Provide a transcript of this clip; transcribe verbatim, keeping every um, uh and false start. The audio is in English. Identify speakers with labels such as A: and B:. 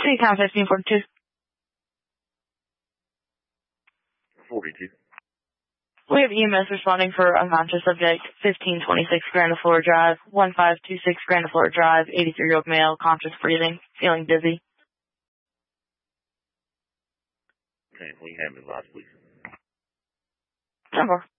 A: City Count fifteen forty-two.
B: forty-two.
A: We have E M S responding for unconscious subject, fifteen twenty-six Grandiflora Drive, one five two six Grandiflora Drive, eighty-three-year-old male, conscious breathing, feeling dizzy.
B: Okay, we have it last week.
A: Number.